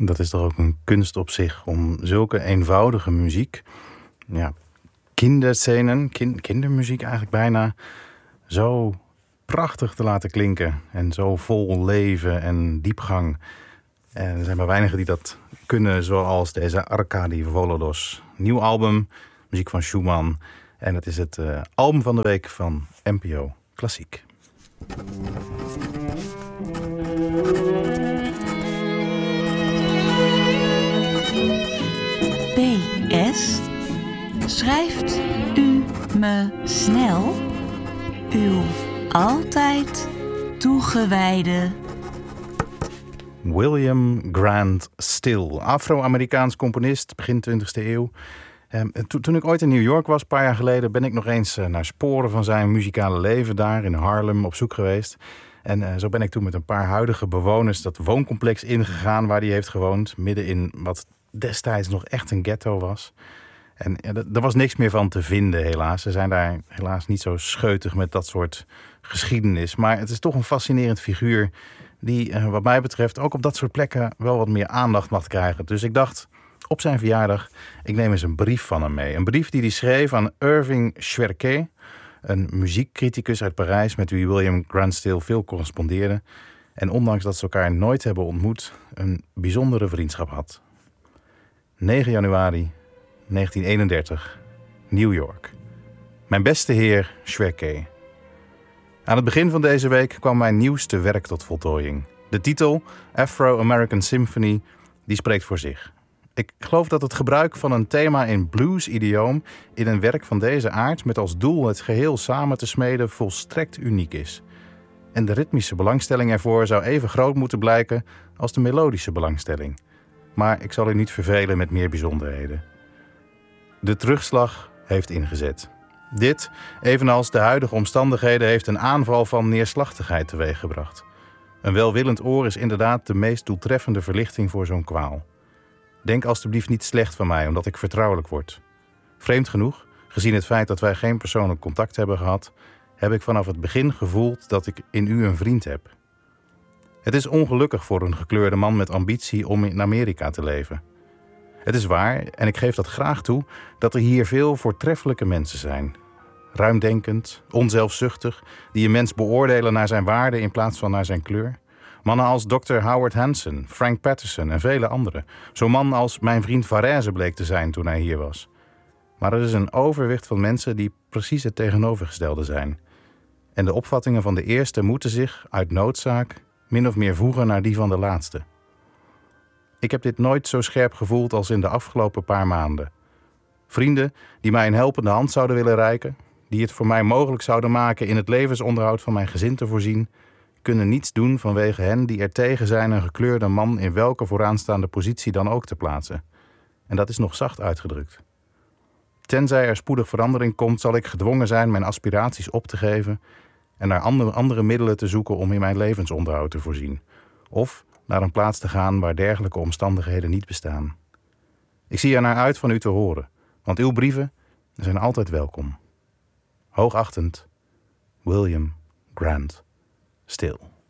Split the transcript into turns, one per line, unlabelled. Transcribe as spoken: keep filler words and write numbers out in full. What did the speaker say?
Dat is toch ook een kunst op zich om zulke eenvoudige muziek, ja, kinderscenen, kin- kindermuziek eigenlijk bijna, zo prachtig te laten klinken. En zo vol leven en diepgang. En er zijn maar weinigen die dat kunnen, zoals deze Arkadi Volodos. Nieuw album, muziek van Schumann. En het is het uh, album van de week van N P O Klassiek.
P S. Schrijft u me snel uw altijd toegewijde
William Grant Still, Afro-Amerikaans componist, begin twintigste eeuw. Um, to, toen ik ooit in New York was, een paar jaar geleden, ben ik nog eens uh, naar sporen van zijn muzikale leven daar in Harlem op zoek geweest. En uh, zo ben ik toen met een paar huidige bewoners dat wooncomplex ingegaan waar hij heeft gewoond, midden in wat destijds nog echt een ghetto was. En ja, d- er was niks meer van te vinden, helaas. Ze zijn daar helaas niet zo scheutig met dat soort geschiedenis. Maar het is toch een fascinerend figuur die, uh, wat mij betreft, ook op dat soort plekken wel wat meer aandacht mag krijgen. Dus ik dacht, op zijn verjaardag, ik neem eens een brief van hem mee. Een brief die hij schreef aan Irving Schwerke, een muziekcriticus uit Parijs met wie William Grant Still veel correspondeerde. En ondanks dat ze elkaar nooit hebben ontmoet, een bijzondere vriendschap had. negen januari negentien eenendertig, New York. Mijn beste heer Schwerke. Aan het begin van deze week kwam mijn nieuwste werk tot voltooiing. De titel, Afro-American Symphony, die spreekt voor zich. Ik geloof dat het gebruik van een thema in blues-idioom in een werk van deze aard met als doel het geheel samen te smeden volstrekt uniek is. En de ritmische belangstelling ervoor zou even groot moeten blijken als de melodische belangstelling. Maar ik zal u niet vervelen met meer bijzonderheden. De terugslag heeft ingezet. Dit, evenals de huidige omstandigheden, heeft een aanval van neerslachtigheid teweeggebracht. Een welwillend oor is inderdaad de meest doeltreffende verlichting voor zo'n kwaal. Denk alstublieft niet slecht van mij, omdat ik vertrouwelijk word. Vreemd genoeg, gezien het feit dat wij geen persoonlijk contact hebben gehad, heb ik vanaf het begin gevoeld dat ik in u een vriend heb. Het is ongelukkig voor een gekleurde man met ambitie om in Amerika te leven. Het is waar, en ik geef dat graag toe, dat er hier veel voortreffelijke mensen zijn. Ruimdenkend, onzelfzuchtig, die een mens beoordelen naar zijn waarde in plaats van naar zijn kleur. Mannen als dokter Howard Hanson, Frank Patterson en vele anderen. Zo'n man als mijn vriend Varese bleek te zijn toen hij hier was. Maar er is een overwicht van mensen die precies het tegenovergestelde zijn. En de opvattingen van de eerste moeten zich, uit noodzaak, min of meer voegen naar die van de laatste. Ik heb dit nooit zo scherp gevoeld als in de afgelopen paar maanden. Vrienden die mij een helpende hand zouden willen reiken, die het voor mij mogelijk zouden maken in het levensonderhoud van mijn gezin te voorzien, kunnen niets doen vanwege hen die er tegen zijn een gekleurde man in welke vooraanstaande positie dan ook te plaatsen. En dat is nog zacht uitgedrukt. Tenzij er spoedig verandering komt, zal ik gedwongen zijn mijn aspiraties op te geven en naar andere, andere middelen te zoeken om in mijn levensonderhoud te voorzien. Of naar een plaats te gaan waar dergelijke omstandigheden niet bestaan. Ik zie er naar uit van u te horen, want uw brieven zijn altijd welkom. Hoogachtend, William Grant Still.